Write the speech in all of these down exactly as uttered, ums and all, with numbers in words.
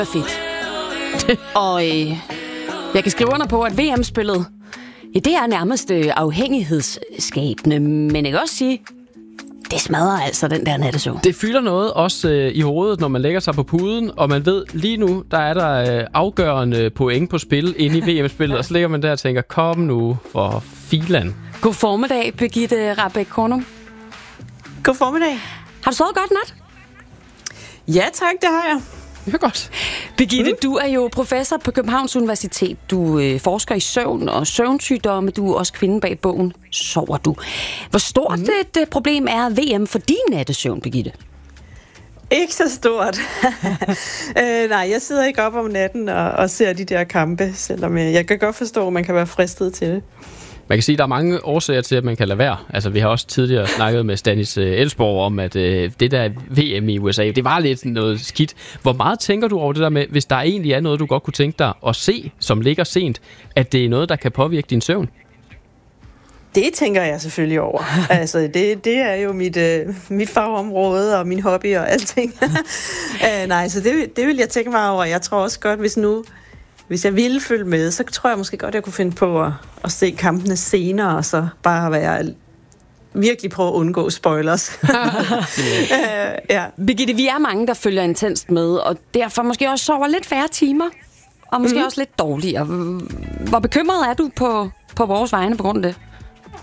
er fedt. Og øh, jeg kan skrive under på, at V M-spillet, ja, det er nærmest øh, afhængighedsskabende, men jeg kan også sige, det smadrer altså den der nattesøvn. Det fylder noget også øh, i hovedet, når man lægger sig på puden, og man ved, lige nu, der er der øh, afgørende point på spil inde i V M-spillet, og så ligger man der og tænker, kom nu for filan. God formiddag, Birgitte Rahbek Kornum. God formiddag. Har du sovet godt nat? Ja tak, det har jeg. Det er godt. Birgitte, mm. du er jo professor på Københavns Universitet. Du øh, forsker i søvn og søvnsygdomme. Du er også kvinden bag bogen Sover du. Hvor stort mm. et uh, problem er V M for din nattesøvn, Birgitte? Ikke så stort. øh, nej, jeg sidder ikke op om natten og, og ser de der kampe, selvom jeg, jeg kan godt forstå, at man kan være fristet til det. Man kan sige, at der er mange årsager til, at man kan lade være. Altså, vi har også tidligere snakket med Stanis Elsborg om, at øh, det der V M i U S A, det var lidt noget skidt. Hvor meget tænker du over det der med, hvis der egentlig er noget, du godt kunne tænke dig at se, som ligger sent, at det er noget, der kan påvirke din søvn? Det tænker jeg selvfølgelig over. altså, det, det er jo mit, øh, mit fagområde og min hobby og alting. uh, nej, så det, det vil jeg tænke mig over. Jeg tror også godt, hvis nu... Hvis jeg ville følge med, så tror jeg måske godt, at jeg kunne finde på at, at se kampene senere, og så bare være virkelig prøve at undgå spoilers. uh, ja. Birgitte, vi er mange, der følger intenst med, og derfor måske også sover lidt færre timer, og måske mm. også lidt dårligere. Hvor bekymret er du på, på vores vegne på grund af det?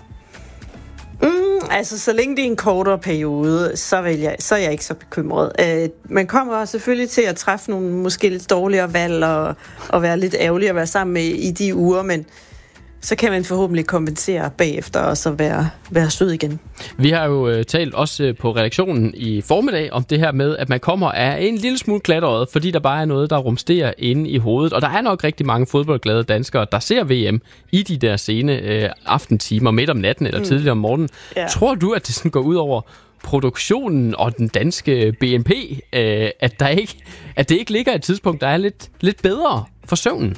Mm, altså, så længe det er en kortere periode, så, vil jeg, så er jeg ikke så bekymret. Uh, man kommer selvfølgelig til at træffe nogle måske lidt dårligere valg, og, og være lidt ærgerlig at være sammen med i de uger, men så kan man forhåbentlig kompensere bagefter, og så være, være sød igen. Vi har jo øh, talt også øh, på redaktionen i formiddag om det her med, at man kommer af en lille smule klatret, fordi der bare er noget, der rumsterer inde i hovedet. Og der er nok rigtig mange fodboldglade danskere, der ser V M i de der sene øh, aftentimer, midt om natten eller mm. tidligere om morgenen. Ja. Tror du, at det sådan går ud over produktionen og den danske B N P, øh, at, der ikke, at det ikke ligger et tidspunkt, der er lidt, lidt bedre for søvnen?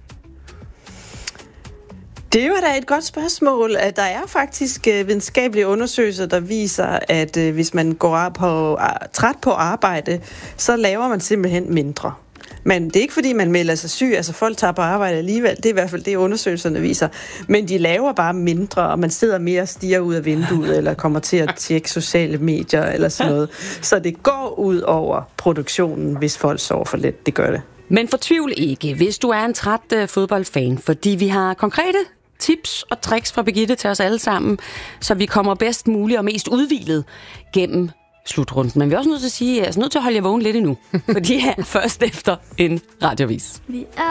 Det var da et godt spørgsmål. Der er faktisk videnskabelige undersøgelser, der viser, at hvis man går på, træt på arbejde, så laver man simpelthen mindre. Men det er ikke, fordi man melder sig syg. Altså folk tager på arbejde alligevel. Det er i hvert fald det, undersøgelserne viser. Men de laver bare mindre, og man sidder mere og stiger ud af vinduet, eller kommer til at tjekke sociale medier, eller sådan noget. Så det går ud over produktionen, hvis folk sover for lidt. Det gør det. Men fortvivl ikke, hvis du er en træt uh, fodboldfan, fordi vi har konkrete tips og tricks fra Birgitte til os alle sammen, så vi kommer bedst muligt og mest udhvilet gennem slutrunden. Men vi er også nødt til at sige, altså nødt til at holde jer vågen lidt endnu, for de er først efter en radiovis. Vi er